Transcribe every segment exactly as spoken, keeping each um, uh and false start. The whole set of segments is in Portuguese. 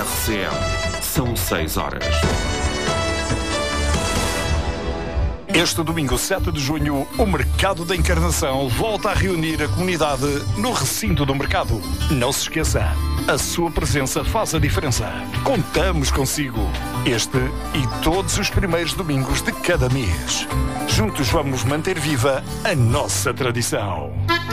C M. São seis horas. Este domingo, sete de junho, o Mercado da Encarnação volta a reunir a comunidade no recinto do mercado. Não se esqueça, a sua presença faz a diferença. Contamos consigo. Este e todos os primeiros domingos de cada mês. Juntos vamos manter viva a nossa tradição.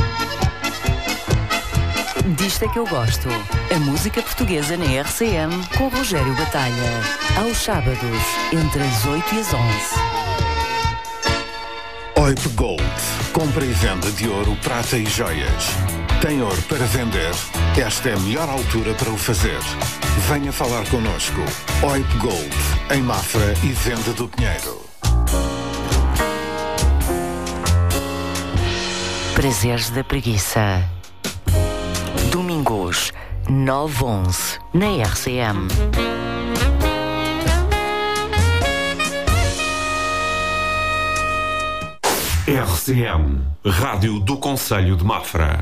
Disto é que eu gosto. A música portuguesa na R C M com Rogério Batalha. Aos sábados, entre as oito e as onze. O I P Gold. Compra e venda de ouro, prata e joias. Tem ouro para vender? Esta é a melhor altura para o fazer. Venha falar connosco. O I P Gold. Em Mafra e Venda do Pinheiro. Prazeres da Preguiça. Domingos, nove onze, na R C M. R C M, Rádio do Concelho de Mafra.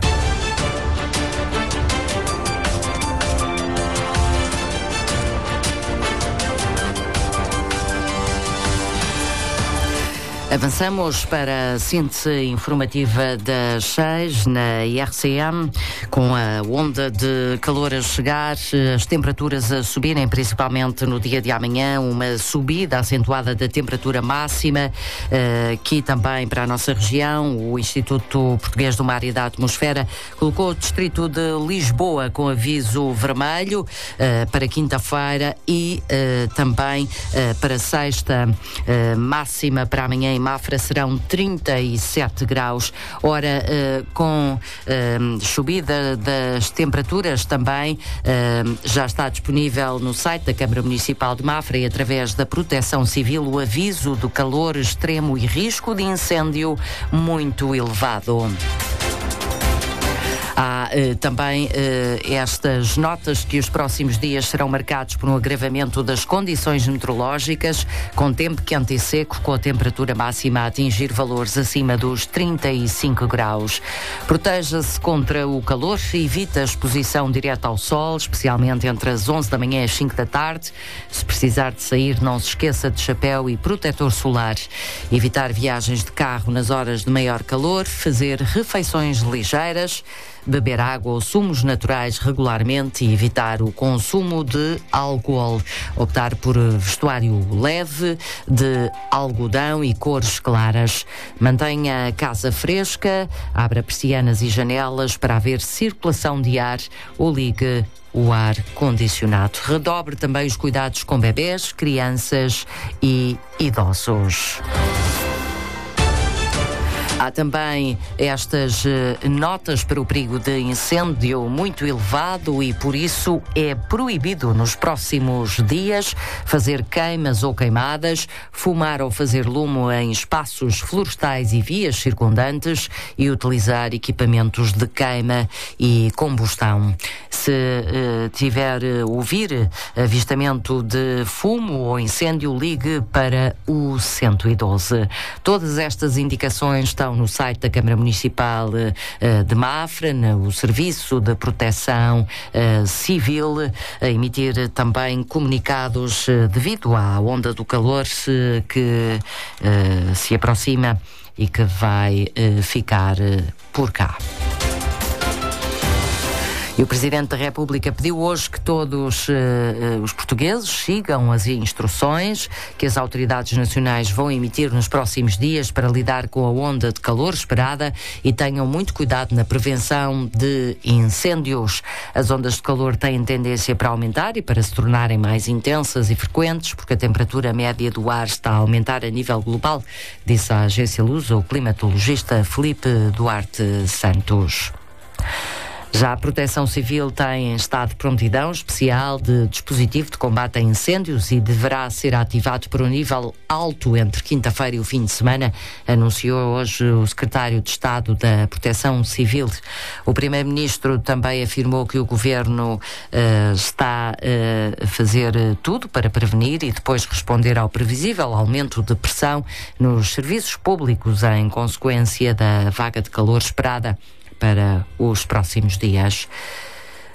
Avançamos para a síntese informativa das seis na R C M, com a onda de calor a chegar, as temperaturas a subirem, principalmente no dia de amanhã, uma subida acentuada da temperatura máxima, aqui também para a nossa região. O Instituto Português do Mar e da Atmosfera colocou o distrito de Lisboa com aviso vermelho para quinta-feira e também para sexta, máxima para amanhã em Mafra serão trinta e sete graus. Ora, uh, com uh, subida das temperaturas também, uh, já está disponível no site da Câmara Municipal de Mafra e através da Proteção Civil o aviso do calor extremo e risco de incêndio muito elevado. Há eh, também eh, estas notas que os próximos dias serão marcados por um agravamento das condições meteorológicas, com tempo quente e seco, com a temperatura máxima a atingir valores acima dos trinta e cinco graus. Proteja-se contra o calor e evite a exposição direta ao sol, especialmente entre as onze da manhã e as cinco da tarde. Se precisar de sair, não se esqueça de chapéu e protetor solar. Evitar viagens de carro nas horas de maior calor, fazer refeições ligeiras, beber água ou sumos naturais regularmente e evitar o consumo de álcool. Optar por vestuário leve, de algodão e cores claras. Mantenha a casa fresca, abra persianas e janelas para haver circulação de ar ou ligue o ar condicionado. Redobre também os cuidados com bebés, crianças e idosos. Há também estas uh, notas para o perigo de incêndio muito elevado e, por isso, é proibido nos próximos dias fazer queimas ou queimadas, fumar ou fazer lume em espaços florestais e vias circundantes e utilizar equipamentos de queima e combustão. Se uh, tiver uh, ouvir avistamento de fumo ou incêndio, ligue para o cento e doze. Todas estas indicações estão no site da Câmara Municipal uh, de Mafra, no Serviço de Proteção uh, Civil, a emitir também comunicados uh, devido à onda do calor uh, que uh, se aproxima e que vai uh, ficar uh, por cá. E o Presidente da República pediu hoje que todos uh, uh, os portugueses sigam as instruções que as autoridades nacionais vão emitir nos próximos dias para lidar com a onda de calor esperada e tenham muito cuidado na prevenção de incêndios. As ondas de calor têm tendência para aumentar e para se tornarem mais intensas e frequentes, porque a temperatura média do ar está a aumentar a nível global, disse a agência Lusa o climatologista Felipe Duarte Santos. Já a Proteção Civil tem estado de prontidão especial de dispositivo de combate a incêndios e deverá ser ativado por um nível alto entre quinta-feira e o fim de semana, anunciou hoje o Secretário de Estado da Proteção Civil. O Primeiro-Ministro também afirmou que o Governo uh, está uh, a fazer tudo para prevenir e depois responder ao previsível aumento de pressão nos serviços públicos em consequência da vaga de calor esperada para os próximos dias.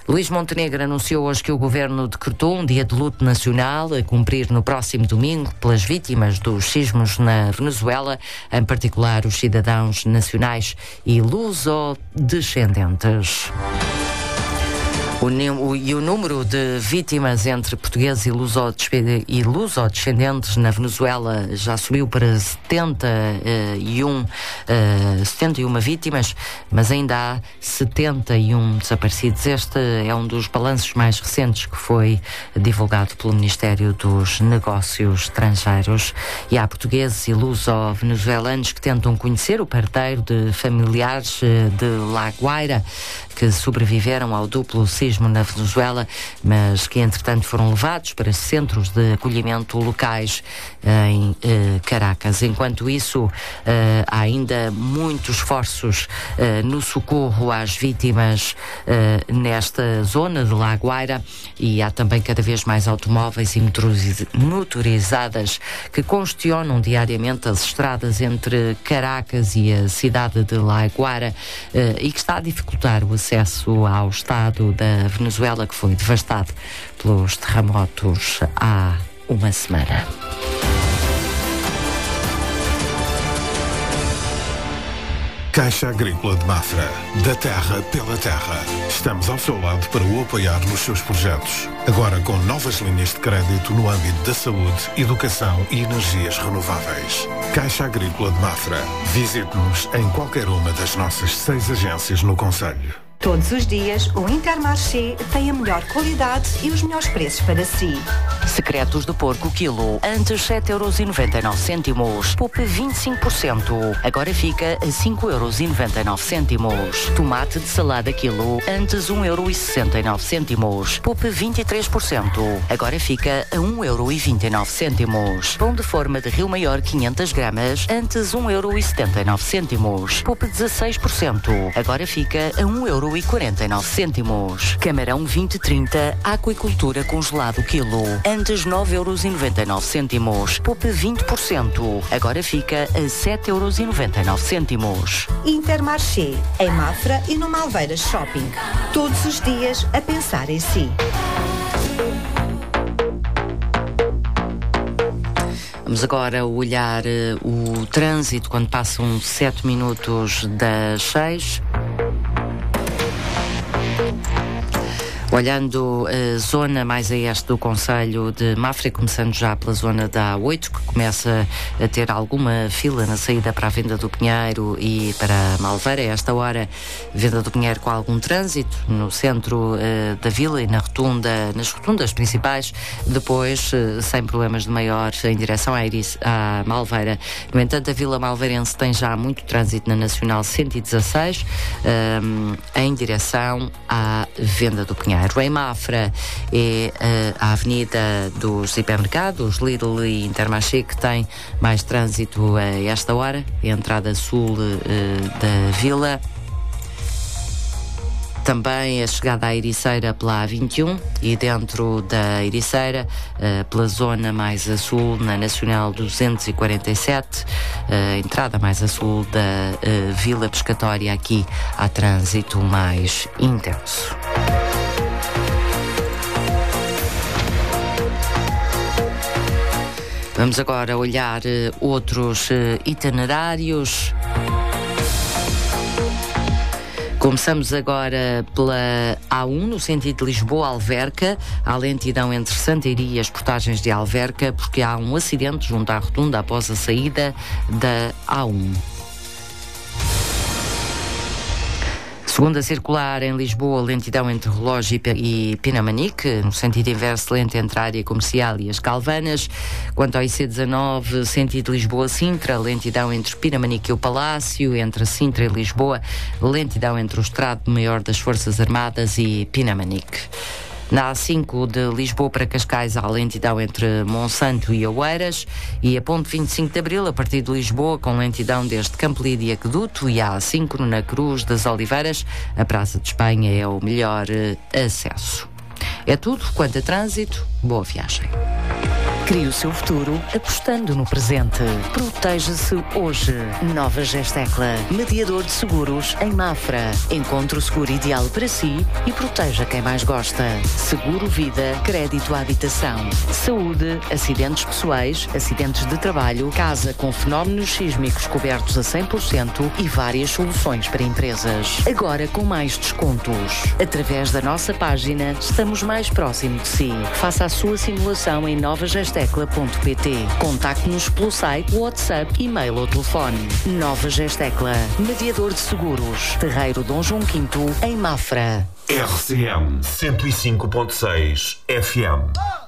Luís Montenegro anunciou hoje que o governo decretou um dia de luto nacional a cumprir no próximo domingo pelas vítimas dos sismos na Venezuela, em particular os cidadãos nacionais e luso-descendentes. O, o, e o número de vítimas entre portugueses e luso-descendentes na Venezuela já subiu para setenta e uma vítimas, mas ainda há setenta e um desaparecidos. Este é um dos balanços mais recentes que foi divulgado pelo Ministério dos Negócios Estrangeiros. E há portugueses e luso-venezuelanos que tentam conhecer o paradeiro de familiares de La Guaira que sobreviveram ao duplo sismo na Venezuela, mas que entretanto foram levados para centros de acolhimento locais em eh, Caracas. Enquanto isso, eh, há ainda muitos esforços eh, no socorro às vítimas eh, nesta zona de La Guaira, e há também cada vez mais automóveis e motorizadas que congestionam diariamente as estradas entre Caracas e a cidade de La Guaira eh, e que está a dificultar o acesso ao estado da Venezuela, que foi devastado pelos terremotos há uma semana. Caixa Agrícola de Mafra. Da terra pela terra. Estamos ao seu lado para o apoiar nos seus projetos. Agora com novas linhas de crédito no âmbito da saúde, educação e energias renováveis. Caixa Agrícola de Mafra. Visite-nos em qualquer uma das nossas seis agências no concelho. Todos os dias, o Intermarché tem a melhor qualidade e os melhores preços para si. Secretos de porco quilo, antes sete euros e noventa e nove cêntimos. Poupe vinte e cinco por cento, agora fica a cinco euros e noventa e nove cêntimos. Tomate de salada quilo, antes um euro e sessenta e nove cêntimos. Poupe vinte e três por cento, agora fica a um euro e vinte e nove cêntimos. Pão de forma de Rio Maior quinhentas gramas, antes um euro e setenta e nove cêntimos. Poupe dezesseis por cento, agora fica a um euro e quarenta e nove cêntimos. Camarão vinte trinta, aquicultura congelado quilo, antes nove euros e noventa e nove cêntimos. Poupe vinte por cento, agora fica a sete euros e noventa e nove cêntimos. Intermarché, em Mafra e no Malveiras Shopping. Todos os dias a pensar em si. Vamos agora olhar uh, o trânsito quando passam sete minutos das seis. Olhando a zona mais a este do concelho de Mafra, começando já pela zona da A oito, que começa a ter alguma fila na saída para a Venda do Pinheiro e para a Malveira. A esta hora, Venda do Pinheiro com algum trânsito no centro uh, da vila e na rotunda, nas rotundas principais. Depois, uh, sem problemas de maior, em direção à, Iris, à Malveira. No entanto, a Vila Malveirense tem já muito trânsito na Nacional cento e dezasseis, um, em direção à Venda do Pinheiro. Em Mafra é uh, a avenida dos hipermercados, Lidl e Intermarché, que tem mais trânsito a esta hora, a entrada sul uh, da vila. Também a chegada à Ericeira pela A vinte e um e dentro da Ericeira, uh, pela zona mais a sul, na Nacional duzentos e quarenta e sete, uh, entrada mais a sul da uh, Vila Pescatória, aqui há trânsito mais intenso. Vamos agora olhar uh, outros uh, itinerários. Começamos agora pela A um, no sentido de Lisboa-Alverca. Há lentidão entre Santiria e as portagens de Alverca, porque há um acidente junto à rotunda após a saída da A um. Segunda circular em Lisboa, lentidão entre Relógio e Pinamanique, no sentido inverso, lenta entre a área comercial e as Calvanas. Quanto ao I C dezanove, sentido Lisboa-Sintra, lentidão entre Pinamanique e o Palácio, entre Sintra e Lisboa, lentidão entre o Estrado-Maior das Forças Armadas e Pinamanique. Na A cinco de Lisboa para Cascais há lentidão entre Monsanto e Oeiras, e a ponte vinte e cinco de Abril a partir de Lisboa com lentidão desde Campolide e Aqueduto, e a A cinco na Cruz das Oliveiras. A Praça de Espanha é o melhor uh, acesso. É tudo quanto a trânsito. Boa viagem. Crie o seu futuro apostando no presente. Proteja-se hoje. Nova Gestecla, mediador de seguros em Mafra. Encontre o seguro ideal para si e proteja quem mais gosta. Seguro Vida, crédito à habitação. Saúde, acidentes pessoais, acidentes de trabalho, casa com fenómenos sísmicos cobertos a cem por cento e várias soluções para empresas. Agora com mais descontos. Através da nossa página, estamos mais próximo de si. Faça a sua simulação em nova gestecla ponto pt. Contacte-nos pelo site, WhatsApp, e-mail ou telefone. Nova Gestecla, mediador de seguros. Terreiro Dom João quinto, em Mafra. R C M cento e cinco ponto seis F M.